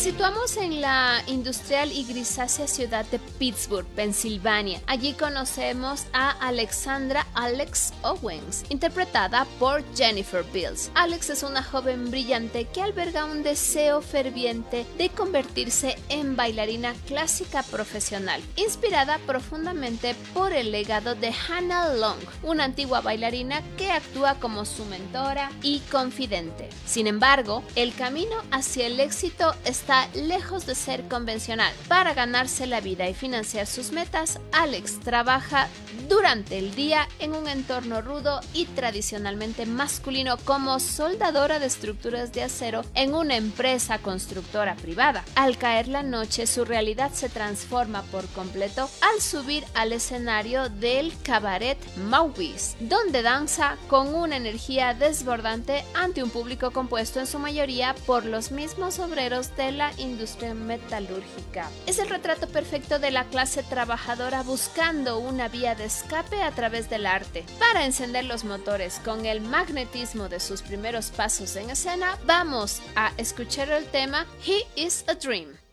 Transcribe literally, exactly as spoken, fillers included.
situamos en la industrial y grisácea ciudad de Pittsburgh, Pensilvania. Allí conocemos a Alexandra Alex Owens, interpretada por Jennifer Beals. Alex es una joven brillante que alberga un deseo ferviente de convertirse en bailarina clásica profesional, inspirada profundamente por el legado de Hannah Long, una antigua bailarina que actúa como su mentora y confidente. Sin embargo, el camino hacia el éxito está lejos de ser convencional. Para ganarse la vida y financiar sus metas, Alex trabaja durante el día en un entorno rudo y tradicionalmente masculino como soldadora de estructuras de acero en una empresa constructora privada. Al caer la noche, su realidad se transforma por completo al subir al escenario del cabaret Mauby's, donde danza con una energía desbordante ante un público compuesto en su mayoría por los mismos obreros de la industria metalúrgica. Es el retrato perfecto de la clase trabajadora buscando una vía de escape a través del arte. Para encender los motores con el magnetismo de sus primeros pasos en escena, vamos a escuchar el tema He is a Dream.